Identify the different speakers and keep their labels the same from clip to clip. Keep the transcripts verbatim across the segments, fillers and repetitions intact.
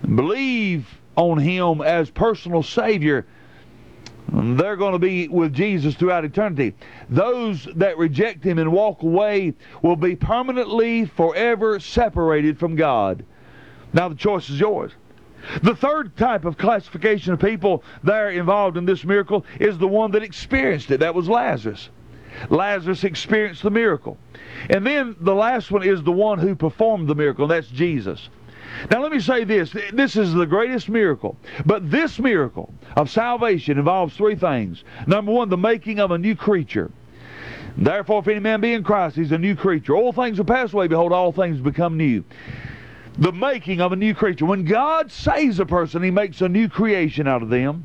Speaker 1: believe on Him as personal Savior, they're going to be with Jesus throughout eternity. Those that reject Him and walk away will be permanently, forever separated from God. Now the choice is yours. The third type of classification of people there involved in this miracle is the one that experienced it. That was Lazarus. Lazarus experienced the miracle. And then the last one is the one who performed the miracle, and that's Jesus. Now let me say this. This is the greatest miracle. But this miracle of salvation involves three things. Number one, the making of a new creature. Therefore, if any man be in Christ, he's a new creature. All things will pass away. Behold, all things become new. The making of a new creature. When God saves a person, He makes a new creation out of them.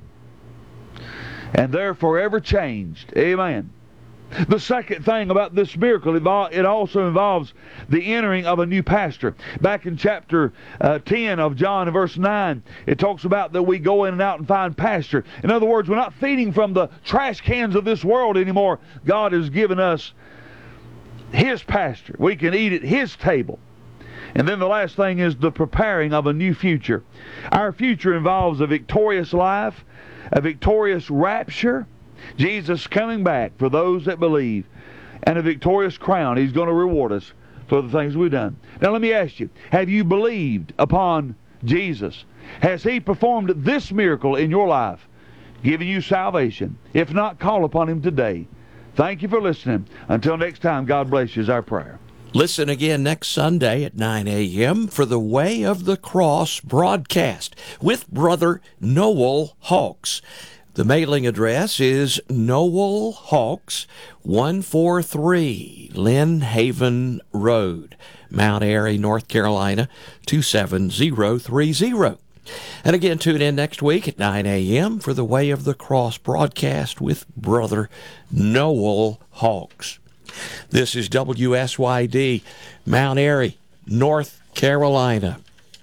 Speaker 1: And they're forever changed. Amen. The second thing about this miracle, it also involves the entering of a new pasture. Back in chapter uh, ten of John, verse nine, it talks about that we go in and out and find pasture. In other words, we're not feeding from the trash cans of this world anymore. God has given us His pasture. We can eat at His table. And then the last thing is the preparing of a new future. Our future involves a victorious life, a victorious rapture, Jesus coming back for those that believe, and a victorious crown. He's going to reward us for the things we've done. Now let me ask you, have you believed upon Jesus? Has He performed this miracle in your life, giving you salvation? If not, call upon Him today. Thank you for listening. Until next time, God bless you is our prayer.
Speaker 2: Listen again next Sunday at nine a.m. for the Way of the Cross broadcast with Brother Noel Hawks. The mailing address is Noel Hawks, one forty-three Lynn Haven Road, Mount Airy, North Carolina, two seven zero three zero. And again, tune in next week at nine a.m. for the Way of the Cross broadcast with Brother Noel Hawks. This is W S Y D, Mount Airy, North Carolina.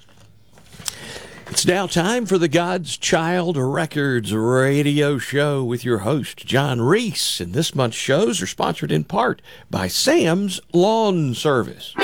Speaker 2: It's now time for the God's Child Records radio show with your host, John Reese. And this month's shows are sponsored in part by Sam's Lawn Service.